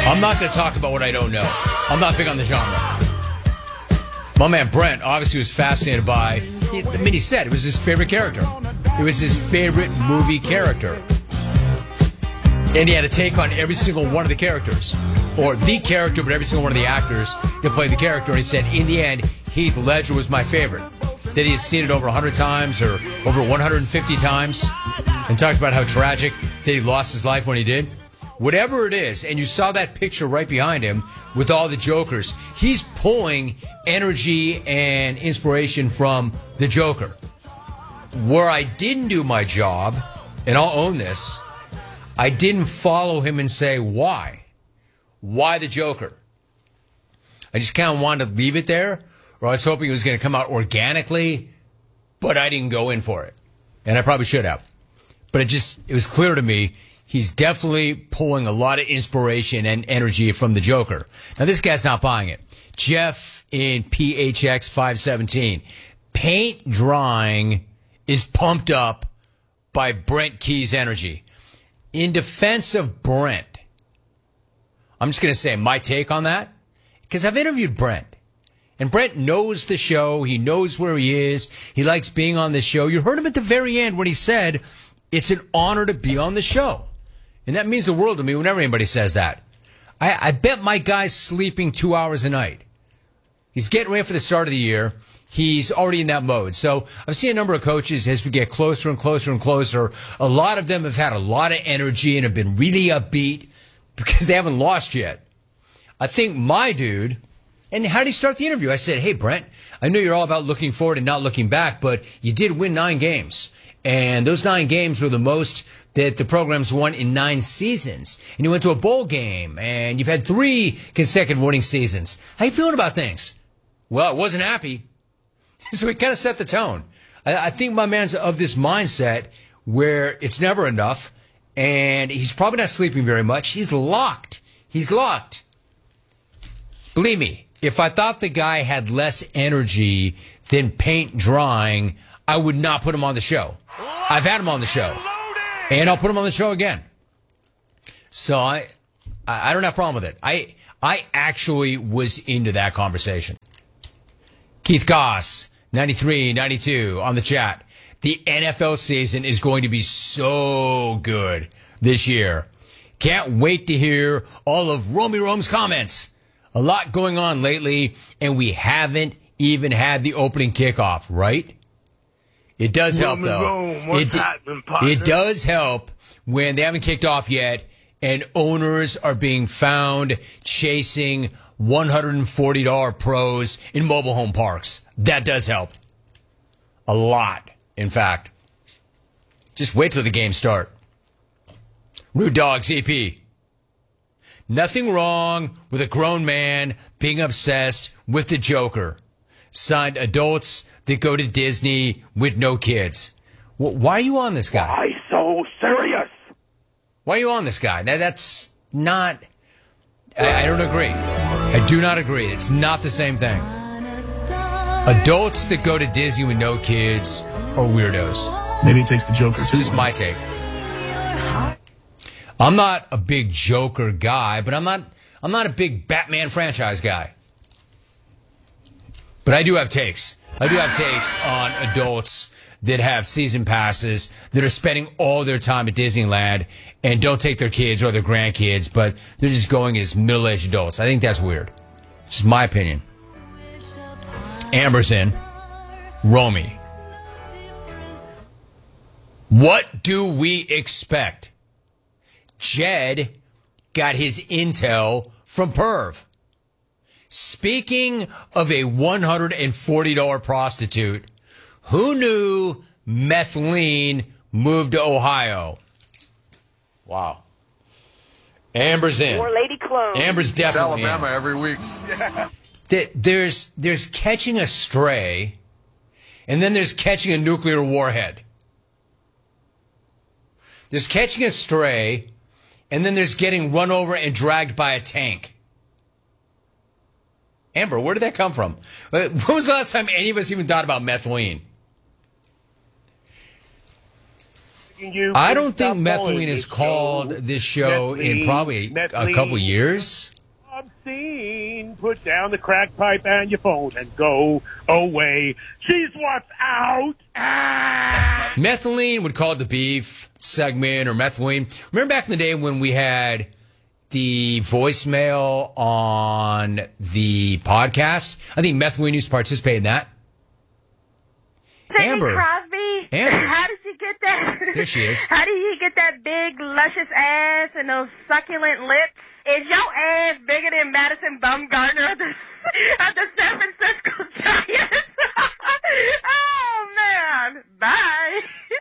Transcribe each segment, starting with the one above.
I'm not going to talk about what I don't know. I'm not big on the genre. My man Brent obviously was fascinated by, he said it was his favorite character. It was his favorite movie character. And he had a take on every single one of the characters. Or the character, but every single one of the actors that played the character. And he said, in the end, Heath Ledger was my favorite. That he had seen it over 100 times or over 150 times. And talked about how tragic that he lost his life when he did. Whatever it is, and you saw that picture right behind him with all the Jokers, he's pulling energy and inspiration from the Joker. Where I didn't do my job, and I'll own this, I didn't follow him and say, why? Why the Joker? I just kind of wanted to leave it there, or I was hoping it was going to come out organically, but I didn't go in for it. And I probably should have. But it was clear to me he's definitely pulling a lot of inspiration and energy from the Joker. Now, this guy's not buying it. Jeff in PHX 517. Paint drying is pumped up by Brent Key's energy. In defense of Brent, I'm just going to say my take on that, because I've interviewed Brent. And Brent knows the show. He knows where he is. He likes being on the show. You heard him at the very end when he said, it's an honor to be on the show. And that means the world to me whenever anybody says that. I bet my guy's sleeping 2 hours a night. He's getting ready for the start of the year. He's already in that mode. So I've seen a number of coaches as we get closer and closer and closer. A lot of them have had a lot of energy and have been really upbeat because they haven't lost yet. I think my dude, and how did he start the interview? I said, hey, Brent, I know you're all about looking forward and not looking back, but you did win 9 games. And those 9 games were the most that the program's won in 9 seasons. And you went to a bowl game, and you've had 3 consecutive winning seasons. How you feeling about things? Well, I wasn't happy. So he kind of set the tone. I think my man's of this mindset where it's never enough, and he's probably not sleeping very much. He's locked. He's locked. Believe me, if I thought the guy had less energy than paint drying, I would not put him on the show. I've had him on the show. And I'll put him on the show again. So I don't have a problem with it. I actually was into that conversation. Keith Goss, 93, 92 on the chat. The NFL season is going to be so good this year. Can't wait to hear all of Romy Rome's comments. A lot going on lately, and we haven't even had the opening kickoff, right? It does help, though. It does help when they haven't kicked off yet and owners are being found chasing $140 pros in mobile home parks. That does help. A lot, in fact. Just wait till the games start. Rude Dog CP. Nothing wrong with a grown man being obsessed with the Joker. Signed, adults that go to Disney with no kids. Why are you on this guy? Why so serious? Why are you on this guy? Now, that's not... I don't agree. I do not agree. It's not the same thing. Adults that go to Disney with no kids are weirdos. Maybe it takes the Joker, too. It's just my take. I'm not a big Joker guy, but I'm not a big Batman franchise guy. But I do have takes. I do have takes on adults that have season passes that are spending all their time at Disneyland and don't take their kids or their grandkids, but they're just going as middle-aged adults. I think that's weird. It's just my opinion. Amber's in. Romy. What do we expect? Jed got his intel from Perv. Speaking of a $140 prostitute, who knew Methylene moved to Ohio? Wow. Amber's in. More lady clone. Amber's definitely it's Alabama in. every week. There's catching a stray, and then there's catching a nuclear warhead. There's catching a stray, and then there's getting run over and dragged by a tank. Amber, where did that come from? When was the last time any of us even thought about methylene? I don't think Methylene has called this show in probably a couple years. Obscene. Put down the crack pipe and your phone and go away. She's what's out. Methylene would call it the beef segment or Methylene. Remember back in the day when we had the voicemail on the podcast? I think Methylene used to participate in that. Amber Crosby. Amber. How did you get that? There she is. How do you get that big, luscious ass and those succulent lips? Is your ass bigger than Madison Bumgarner of the San Francisco Giants? Oh, man. Bye.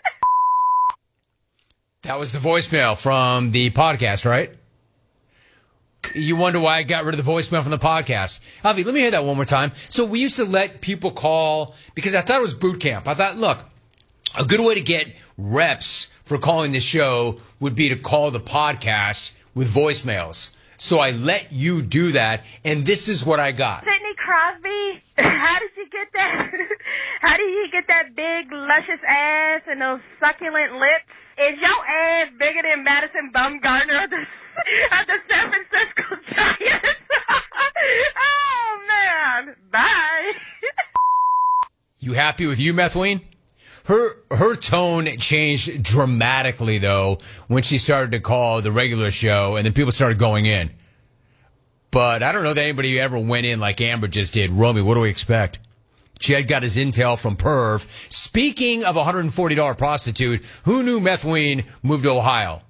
That was the voicemail from the podcast, right? You wonder why I got rid of the voicemail from the podcast. Avi, let me hear that one more time. So we used to let people call because I thought it was boot camp. I thought, look, a good way to get reps for calling this show would be to call the podcast with voicemails. So I let you do that, and this is what I got. Sidney Crosby, how did you get that? How do you get that big, luscious ass and those succulent lips? Is your ass bigger than Madison Bumgarner of the San Francisco Giants? Oh, man. Bye. You happy with you, Methylene? Her tone changed dramatically, though, when she started to call the regular show, and then people started going in. But I don't know that anybody ever went in like Amber just did. Romy, what do we expect? Jed got his intel from Perv. Speaking of a $140 prostitute, who knew Methylene moved to Ohio?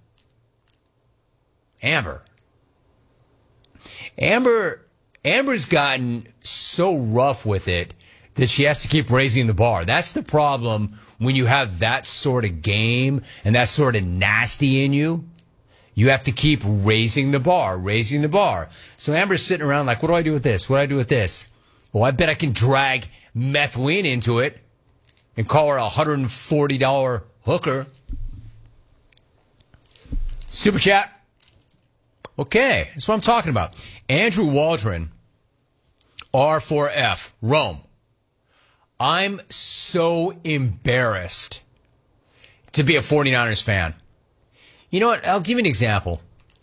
Amber's gotten so rough with it that she has to keep raising the bar. That's the problem when you have that sort of game and that sort of nasty in you. You have to keep raising the bar. So Amber's sitting around like, what do I do with this? What do I do with this? Well, I bet I can drag Methylene into it and call her a $140 hooker. Super chat. Okay, that's what I'm talking about. Andrew Waldron, R4F, Rome. I'm so embarrassed to be a 49ers fan. You know what? I'll give you an example.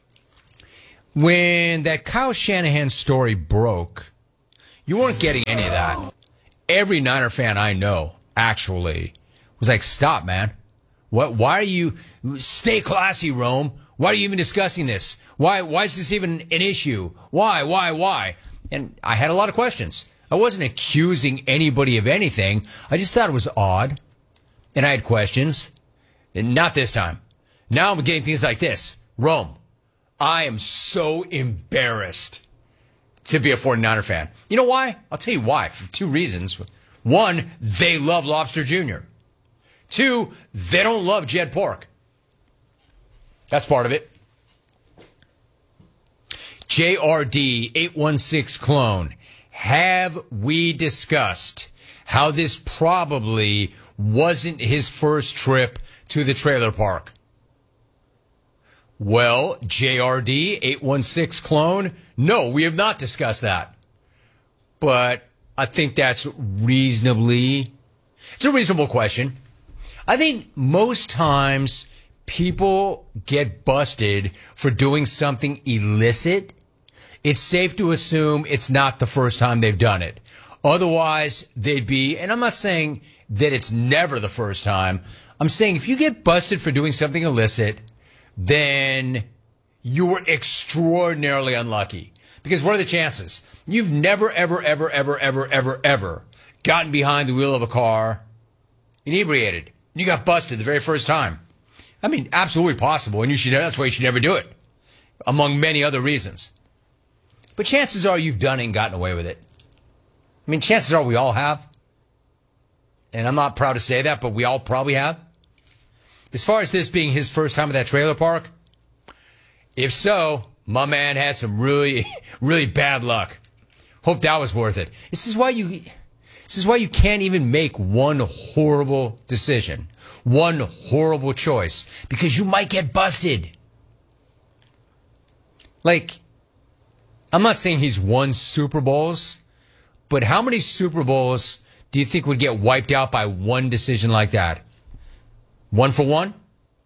When that Kyle Shanahan story broke, you weren't getting any of that. Every Niner fan I know, actually, was like, stop, man. Why are you... Stay classy, Rome. Why are you even discussing this? Why is this even an issue? Why? And I had a lot of questions. I wasn't accusing anybody of anything. I just thought it was odd. And I had questions. And not this time. Now I'm getting things like this. Rome, I am so embarrassed to be a 49er fan. You know why? I'll tell you why. For two reasons. One, they love Lobster Jr. Two, they don't love Jed Pork. That's part of it. JRD 816 clone. Have we discussed how this probably wasn't his first trip to the trailer park? Well, JRD 816 clone. No, we have not discussed that. But I think that's it's a reasonable question. I think most times people get busted for doing something illicit. It's safe to assume it's not the first time they've done it. Otherwise, they'd be, and I'm not saying that it's never the first time. I'm saying if you get busted for doing something illicit, then you were extraordinarily unlucky. Because what are the chances? You've never, ever gotten behind the wheel of a car inebriated. You got busted the very first time. I mean, absolutely possible, and that's why you should never do it, among many other reasons. But chances are you've done it and gotten away with it. I mean, chances are we all have. And I'm not proud to say that, but we all probably have. As far as this being his first time at that trailer park, if so, my man had some really, really bad luck. Hope that was worth it. This is why you can't even make one horrible decision, one horrible choice, because you might get busted. Like, I'm not saying he's won Super Bowls, but how many Super Bowls do you think would get wiped out by one decision like that? One for one?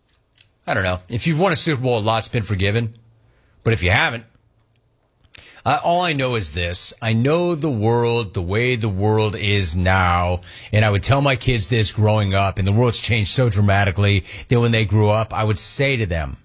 I don't know. If you've won a Super Bowl a lot, it's been forgiven. But if you haven't, all I know is this. I know the world, the way the world is now, and I would tell my kids this growing up, and the world's changed so dramatically that when they grew up, I would say to them,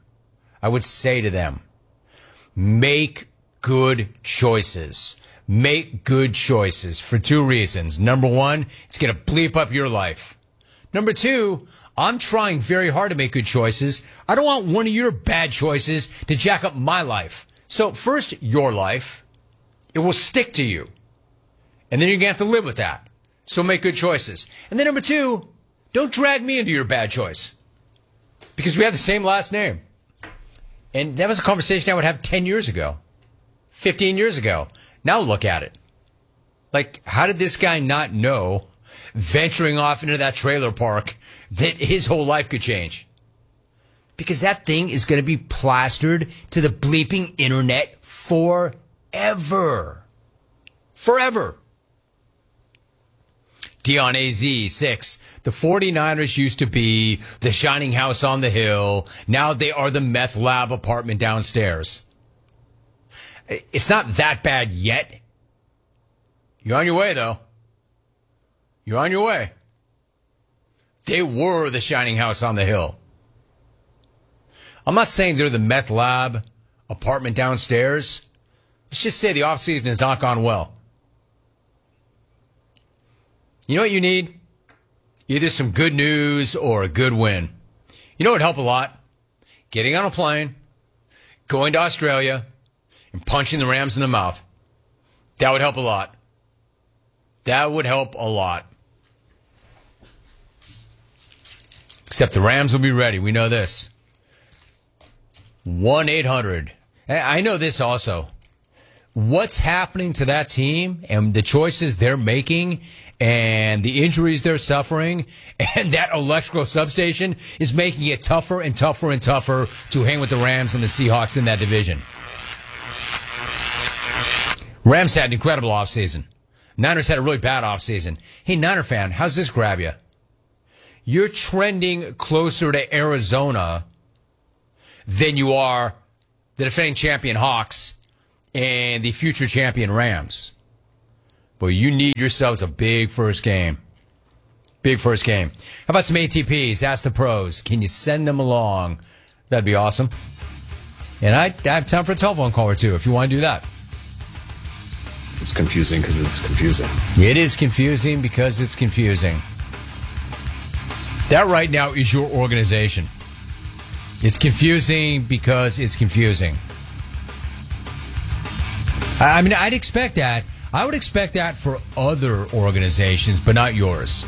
make good choices. Make good choices for two reasons. Number one, it's going to bleep up your life. Number two, I'm trying very hard to make good choices. I don't want one of your bad choices to jack up my life. So first, your life. It will stick to you. And then you're going to have to live with that. So make good choices. And then number two, don't drag me into your bad choice. Because we have the same last name. And that was a conversation I would have 10 years ago. 15 years ago. Now look at it. Like, how did this guy not know, venturing off into that trailer park, that his whole life could change? Because that thing is going to be plastered to the bleeping internet forever. Forever. Dion AZ, 6. The 49ers used to be the shining house on the hill. Now they are the meth lab apartment downstairs. It's not that bad yet. You're on your way, though. You're on your way. They were the shining house on the hill. I'm not saying they're the meth lab apartment downstairs. Let's just say the offseason has not gone well. You know what you need? Either some good news or a good win. You know what would help a lot? Getting on a plane, going to Australia, and punching the Rams in the mouth. That would help a lot. That would help a lot. Except the Rams will be ready. We know this. 1-800. I know this also. What's happening to that team and the choices they're making and the injuries they're suffering and that electrical substation is making it tougher and tougher and tougher to hang with the Rams and the Seahawks in that division. Rams had an incredible offseason. Niners had a really bad offseason. Hey, Niner fan, how's this grab you? You're trending closer to Arizona than you are the defending champion Hawks and the future champion Rams. Boy, you need yourselves a big first game. Big first game. How about some ATPs? Ask the pros. Can you send them along? That'd be awesome. And I have time for a telephone call or two if you want to do that. It's confusing because it's confusing. It is confusing because it's confusing. That right now is your organization. It's confusing because it's confusing. I mean, I'd expect that. I would expect that for other organizations, but not yours.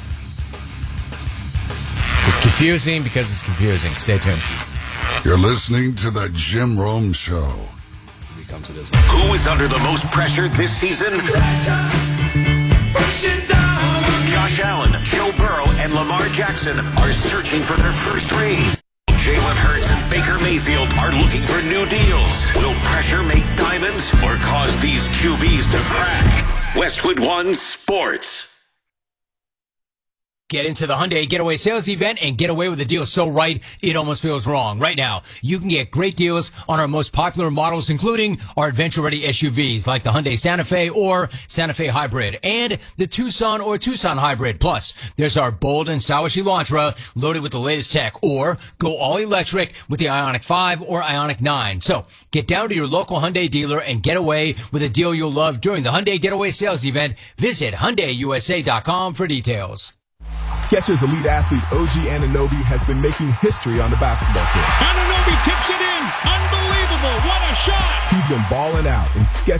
It's confusing because it's confusing. Stay tuned. You're listening to The Jim Rome Show. Who is under the most pressure this season? Josh Allen, Joe Burrow, and Lamar Jackson are searching for their first rings. Jalen Hurts and Baker Mayfield are looking for new deals. Will pressure make diamonds or cause these QBs to crack? Westwood One Sports. Get into the Hyundai Getaway Sales Event and get away with a deal so right, it almost feels wrong. Right now, you can get great deals on our most popular models, including our adventure-ready SUVs like the Hyundai Santa Fe or Santa Fe Hybrid and the Tucson or Tucson Hybrid. Plus, there's our bold and stylish Elantra loaded with the latest tech, or go all-electric with the Ioniq 5 or Ioniq 9. So, get down to your local Hyundai dealer and get away with a deal you'll love during the Hyundai Getaway Sales Event. Visit HyundaiUSA.com for details. Skechers elite athlete OG Anunoby has been making history on the basketball court. Anunoby tips it in. Unbelievable. What a shot. He's been balling out, and Skechers